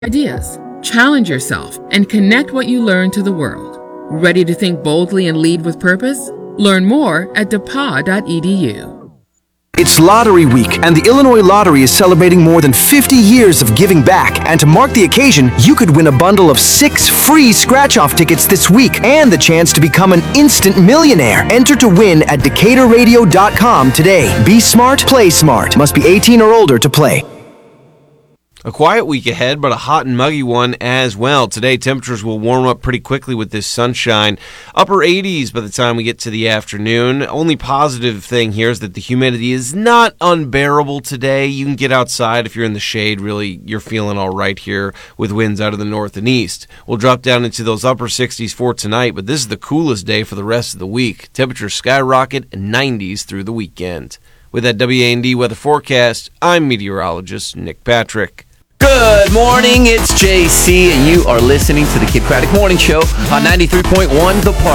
ideas, challenge yourself, and connect what you learn to the world. Ready to think boldly and lead with purpose? Learn more at depa.edu. It's Lottery Week, and the Illinois Lottery is celebrating more than 50 years of giving back. And to mark the occasion, you could win a bundle of 6 free scratch-off tickets this week and the chance to become an instant millionaire. Enter to win at DecaturRadio.com today. Be smart, play smart. Must be 18 or older to play. A quiet week ahead, but a hot and muggy one as well. Today, temperatures will warm up pretty quickly with this sunshine. Upper 80s by the time we get to the afternoon. Only positive thing here is that the humidity is not unbearable today. You can get outside if you're in the shade. Really, you're feeling all right here with winds out of the north and east. We'll drop down into those upper 60s for tonight, but this is the coolest day for the rest of the week. Temperatures skyrocket and 90s through the weekend. With that WA&D weather forecast, I'm meteorologist Nick Patrick. Good morning, it's JC, and you are listening to the Kid Craddock Morning Show on 93.1 The Park.